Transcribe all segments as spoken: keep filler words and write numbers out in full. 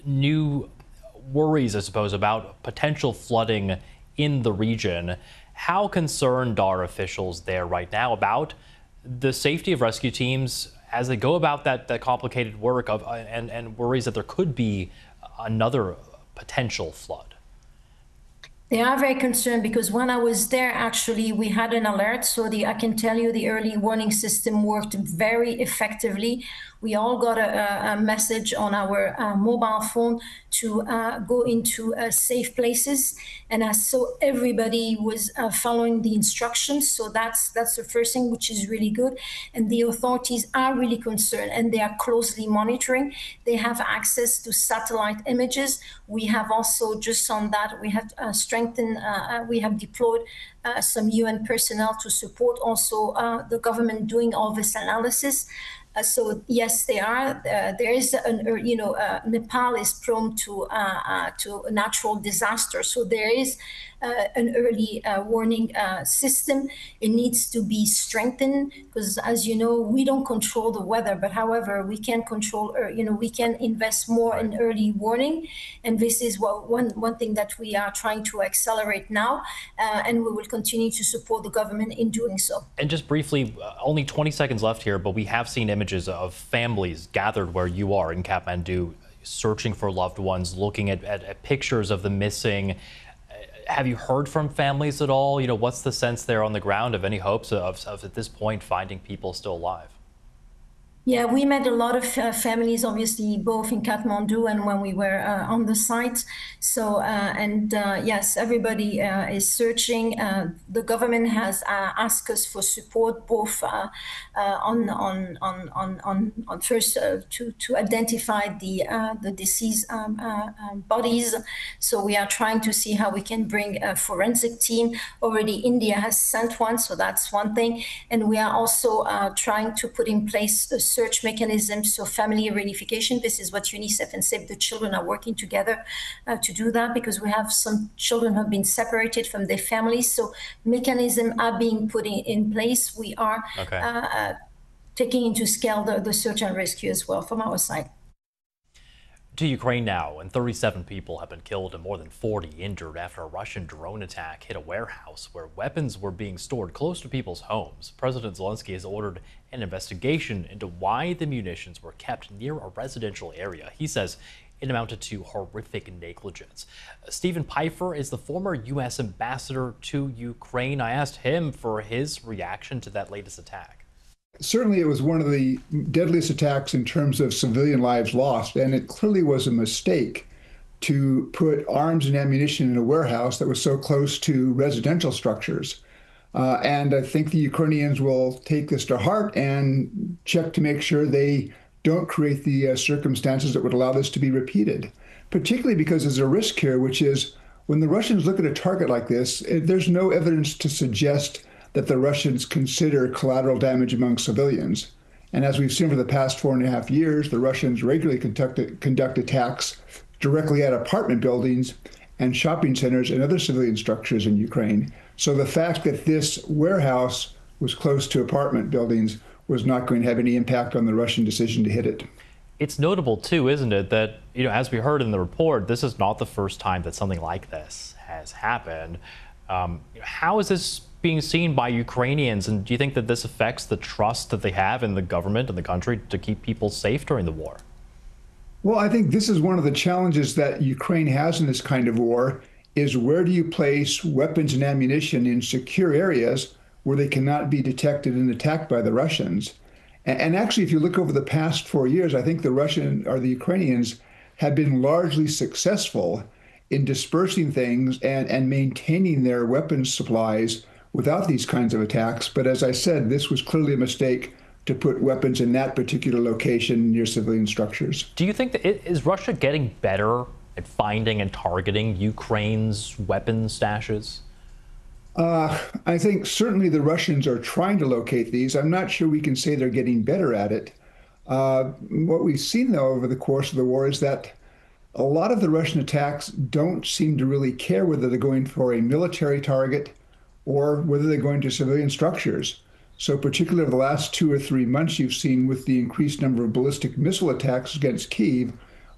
new worries, I suppose, about potential flooding in the region. How concerned are officials there right now about the safety of rescue teams as they go about that, that complicated work of, and, and worries that there could be another potential flood? They are very concerned because when I was there, actually, we had an alert. So the I can tell you the early warning system worked very effectively. We all got a, a message on our uh, mobile phone to uh, go into uh, safe places, and uh, so everybody was uh, following the instructions. So that's that's the first thing, which is really good. And the authorities are really concerned, and they are closely monitoring. They have access to satellite images. We have also, just on that, we have uh, strengthened, uh, we have deployed uh, some U N personnel to support also uh, the government doing all this analysis. Uh, so yes, they are. Uh, there is an, uh, you know, uh, Nepal is prone to uh, uh, to natural disaster. So there is uh, an early uh, warning uh, system. It needs to be strengthened because, as you know, we don't control the weather. But however, we can control. Uh, you know, we can invest more in early warning, and this is what one one thing that we are trying to accelerate now, uh, and we will continue to support the government in doing so. And just briefly, uh, only twenty seconds left here, but we have seen images of families gathered where you are in Kathmandu, searching for loved ones, looking at, at, at pictures of the missing. Have you heard from families at all? You know, what's the sense there on the ground of any hopes of, of at this point finding people still alive? Yeah, we met a lot of uh, families, obviously, both in Kathmandu and when we were uh, on the site. So, uh, and uh, yes, everybody uh, is searching. Uh, the government has uh, asked us for support, both uh, uh, on, on, on, on, on, on first uh, to, to identify the, uh, the deceased um, uh, um, bodies. So we are trying to see how we can bring a forensic team. Already India has sent one, so that's one thing. And we are also uh, trying to put in place a search mechanisms, so family reunification. This is what UNICEF and Save the Children are working together uh, to do that, because we have some children who have been separated from their families. So mechanisms are being put in, in place. We are Okay. uh, taking into scale the, the search and rescue as well from our side. To Ukraine now, and thirty-seven people have been killed and more than forty injured after a Russian drone attack hit a warehouse where weapons were being stored close to people's homes. President Zelensky has ordered an investigation into why the munitions were kept near a residential area. He says it amounted to horrific negligence. Stephen Pifer is the former U S ambassador to Ukraine. I asked him for his reaction to that latest attack. Certainly, it was one of the deadliest attacks in terms of civilian lives lost, and it clearly was a mistake to put arms and ammunition in a warehouse that was so close to residential structures. Uh, and I think the Ukrainians will take this to heart and check to make sure they don't create the uh, circumstances that would allow this to be repeated, particularly because there's a risk here, which is when the Russians look at a target like this, there's no evidence to suggest that the Russians consider collateral damage among civilians. And as we've seen for the past four and a half years, the Russians regularly conduct, conduct attacks directly at apartment buildings and shopping centers and other civilian structures in Ukraine. So the fact that this warehouse was close to apartment buildings was not going to have any impact on the Russian decision to hit it. It's notable too, isn't it, that, you know, as we heard in the report, this is not the first time that something like this has happened. Um, how is this being seen by Ukrainians, and do you think that this affects the trust that they have in the government and the country to keep people safe during the war? Well, I think this is one of the challenges that Ukraine has in this kind of war, is where do you place weapons and ammunition in secure areas where they cannot be detected and attacked by the Russians? And actually, if you look over the past four years, I think the Russian or the Ukrainians have been largely successful in dispersing things and, and maintaining their weapons supplies without these kinds of attacks. But as I said, this was clearly a mistake to put weapons in that particular location near civilian structures. Do you think that it, is Russia getting better at finding and targeting Ukraine's weapons stashes? Uh, I think certainly the Russians are trying to locate these. I'm not sure we can say they're getting better at it. Uh, what we've seen, though, over the course of the war is that a lot of the Russian attacks don't seem to really care whether they're going for a military target or whether they're going to civilian structures. So particularly over the last two or three months, you've seen with the increased number of ballistic missile attacks against Kyiv,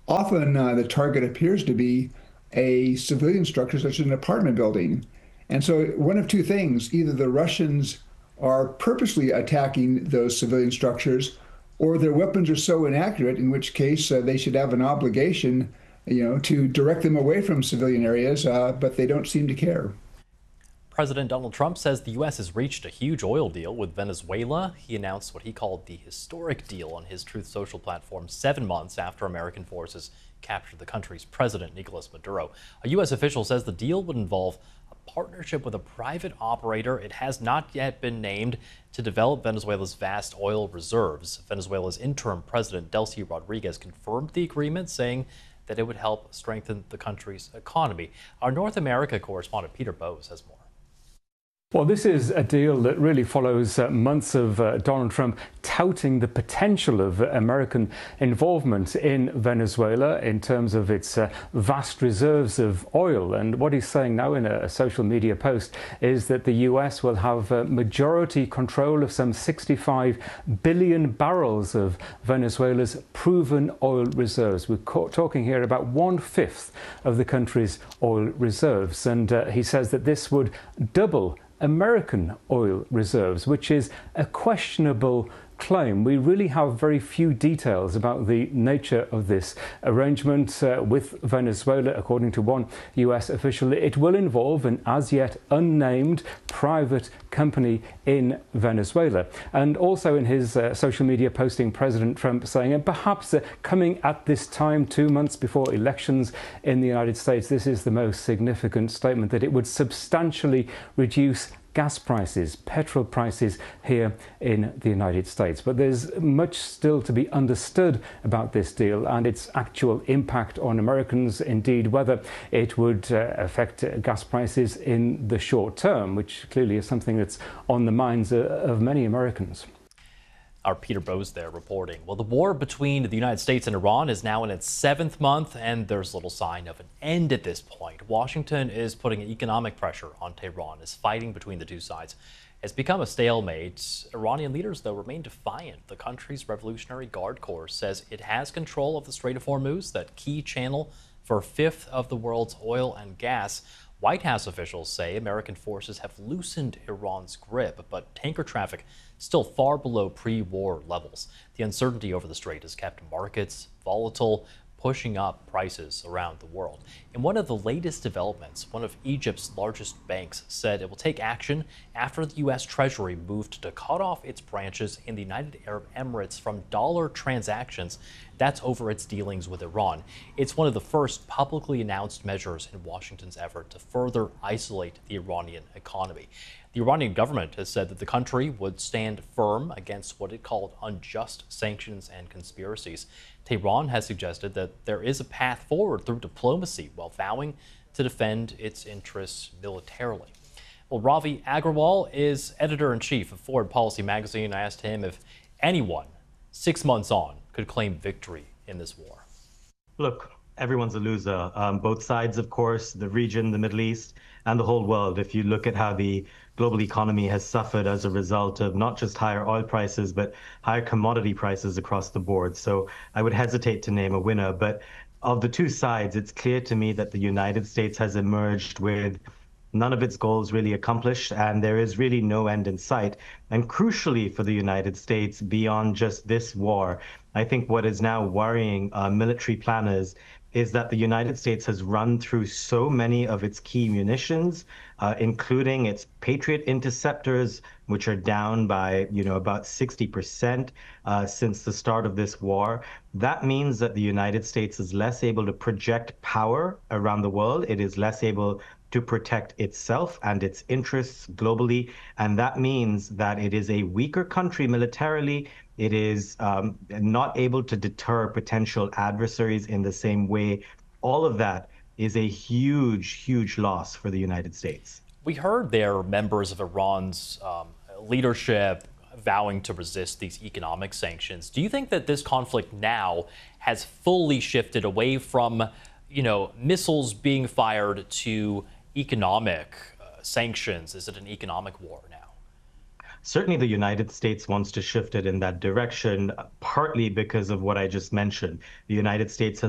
often uh, the target appears to be a civilian structure such as an apartment building. And so one of two things, either the Russians are purposely attacking those civilian structures, or their weapons are so inaccurate, in which case uh, they should have an obligation, you know, to direct them away from civilian areas, uh, but they don't seem to care. President Donald Trump says the U S has reached a huge oil deal with Venezuela. He announced what he called the historic deal on his Truth Social platform seven months after American forces captured the country's president, Nicolas Maduro. A U S official says the deal would involve a partnership with a private operator, it has not yet been named, to develop Venezuela's vast oil reserves. Venezuela's interim president, Delcy Rodriguez, confirmed the agreement, saying that it would help strengthen the country's economy. Our North America correspondent, Peter Bowes, has more. Well, this is a deal that really follows uh, months of uh, Donald Trump touting the potential of uh, American involvement in Venezuela in terms of its uh, vast reserves of oil. And what he's saying now in a, a social media post is that the U S will have uh, majority control of some sixty-five billion barrels of Venezuela's proven oil reserves. We're talking here about one-fifth of the country's oil reserves. And uh, he says that this would double American oil reserves, which is a questionable claim. We really have very few details about the nature of this arrangement uh, with Venezuela. According to one U S official, it will involve an as yet unnamed private company in Venezuela. And also in his uh, social media posting, President Trump saying, and perhaps uh, coming at this time, two months before elections in the United States, this is the most significant statement, that it would substantially reduce gas prices, petrol prices here in the United States. But there's much still to be understood about this deal and its actual impact on Americans, indeed whether it would uh, affect uh, gas prices in the short term, which clearly is something that's on the minds uh, of many Americans. Our Peter Bowes there reporting. Well, the war between the United States and Iran is now in its seventh month, and there's little sign of an end at this point. Washington is putting economic pressure on Tehran as fighting between the two sides has become a stalemate. Iranian leaders, though, remain defiant. The country's Revolutionary Guard Corps says it has control of the Strait of Hormuz, that key channel for a fifth of the world's oil and gas. White House officials say American forces have loosened Iran's grip, but tanker traffic still far below pre-war levels. The uncertainty over the strait has kept markets volatile, pushing up prices around the world. In one of the latest developments, one of Egypt's largest banks said it will take action after the U S Treasury moved to cut off its branches in the United Arab Emirates from dollar transactions. That's over its dealings with Iran. It's one of the first publicly announced measures in Washington's effort to further isolate the Iranian economy. The Iranian government has said that the country would stand firm against what it called unjust sanctions and conspiracies. Tehran has suggested that there is a path forward through diplomacy while vowing to defend its interests militarily. Well, Ravi Agrawal is editor-in-chief of Foreign Policy magazine. I asked him if anyone, six months on, could claim victory in this war. Look, everyone's a loser. Um, both sides, of course, the region, the Middle East, and the whole world. If you look at how the global economy has suffered as a result of not just higher oil prices, but higher commodity prices across the board. So I would hesitate to name a winner. But of the two sides, it's clear to me that the United States has emerged with none of its goals really accomplished, and there is really no end in sight. And crucially for the United States, beyond just this war, I think what is now worrying uh, military planners is that the United States has run through so many of its key munitions, uh, including its Patriot interceptors, which are down by, you know, about sixty percent uh, since the start of this war. That means that the United States is less able to project power around the world. It is less able to protect itself and its interests globally. And that means that it is a weaker country militarily. It is um, not able to deter potential adversaries in the same way. All of that is a huge, huge loss for the United States. We heard there members of Iran's um, leadership vowing to resist these economic sanctions. Do you think that this conflict now has fully shifted away from, you know, missiles being fired to economic uh, sanctions? Is it an economic war now? Certainly the United States wants to shift it in that direction, partly because of what I just mentioned. The United States has